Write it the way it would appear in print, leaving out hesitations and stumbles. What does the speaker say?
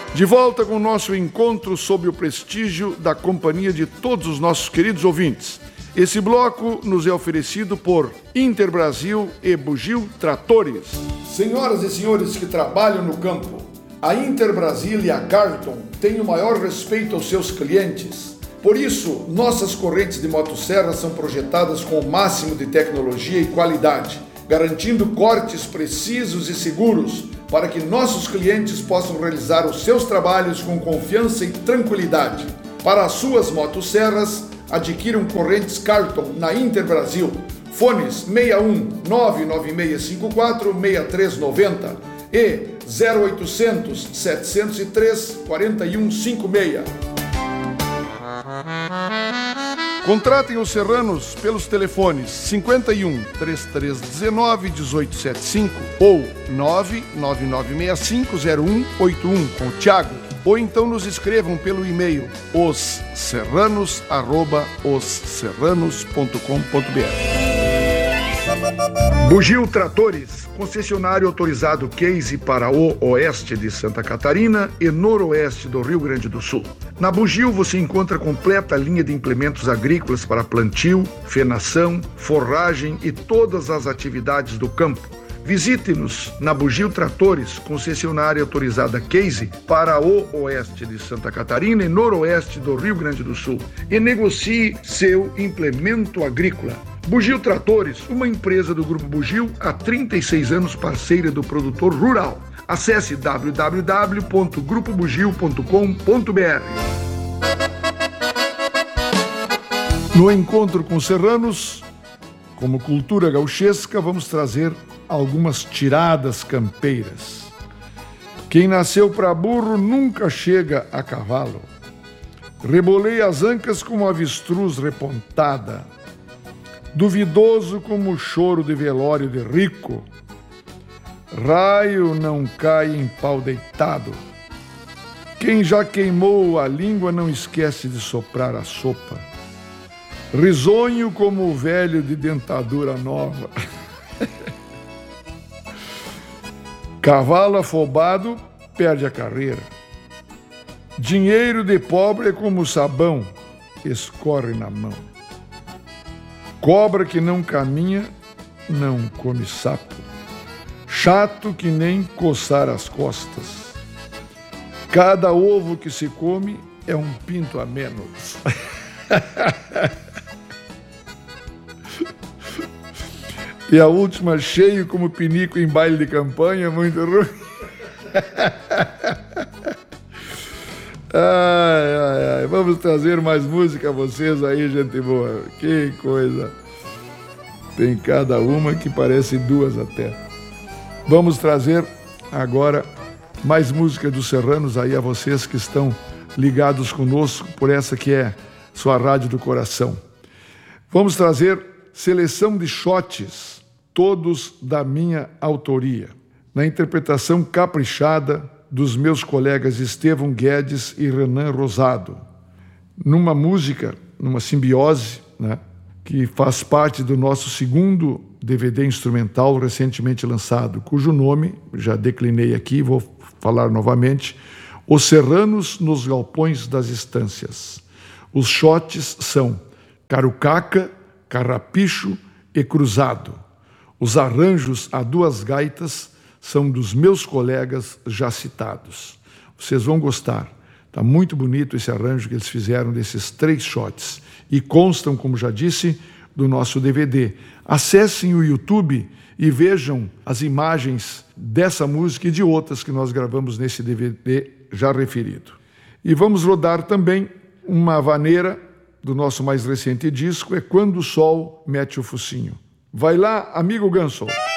De volta com o nosso encontro sob o prestígio da companhia de todos os nossos queridos ouvintes. Esse bloco nos é oferecido por Interbrasil e Bugio Tratores. Senhoras e senhores que trabalham no campo, a Interbrasil e a Carlton têm o maior respeito aos seus clientes. Por isso, nossas correntes de motosserra são projetadas com o máximo de tecnologia e qualidade, garantindo cortes precisos e seguros para que nossos clientes possam realizar os seus trabalhos com confiança e tranquilidade. Para as suas motosserras, adquiram correntes Carlton na Interbrasil. Fones 61 99654 6390 e 0800 703 4156. Contratem os serranos pelos telefones 51 3319 1875 ou 99965 0181 com o Thiago, ou então nos escrevam pelo e-mail osserranos@osserranos.com.br. Bugio Tratores, concessionário autorizado Case para o oeste de Santa Catarina e noroeste do Rio Grande do Sul. Na Bugio você encontra completa linha de implementos agrícolas para plantio, fenação, forragem e todas as atividades do campo. Visite-nos na Bugio Tratores, concessionária autorizada Case para o oeste de Santa Catarina e noroeste do Rio Grande do Sul e negocie seu implemento agrícola. Bugio Tratores, uma empresa do Grupo Bugio, há 36 anos parceira do produtor rural. Acesse www.grupobugio.com.br. No encontro com serranos, como cultura gauchesca, vamos trazer algumas tiradas campeiras. Quem nasceu para burro nunca chega a cavalo. Rebolei as ancas como avestruz repontada. Duvidoso como o choro de velório de rico. Raio não cai em pau deitado. Quem já queimou a língua não esquece de soprar a sopa. Risonho como o velho de dentadura nova. Cavalo afobado perde a carreira. Dinheiro de pobre é como sabão, escorre na mão. Cobra que não caminha, não come sapo. Chato que nem coçar as costas. Cada ovo que se come é um pinto a menos. E a última, cheio como pinico em baile de campanha, muito ruim. Ai. Vamos trazer mais música a vocês aí, gente boa. Que coisa. Tem cada uma que parece duas até. Vamos trazer agora mais música dos serranos aí a vocês que estão ligados conosco por essa que é sua rádio do coração. Vamos trazer seleção de shots, todos da minha autoria, na interpretação caprichada dos meus colegas Estevão Guedes e Renan Rosado, numa música, numa simbiose, né, que faz parte do nosso segundo DVD instrumental recentemente lançado, cujo nome, já declinei aqui, vou falar novamente, Os Serranos nos Galpões das Estâncias. Os shots são Carucaca, Carrapicho e Cruzado. Os arranjos a duas gaitas são dos meus colegas já citados. Vocês vão gostar. Está muito bonito esse arranjo que eles fizeram desses 3 shots. E constam, como já disse, do nosso DVD. Acessem o YouTube e vejam as imagens dessa música e de outras que nós gravamos nesse DVD já referido. E vamos rodar também uma vaneira do nosso mais recente disco, é Quando o Sol Mete o Focinho. Vai lá, amigo Ganso.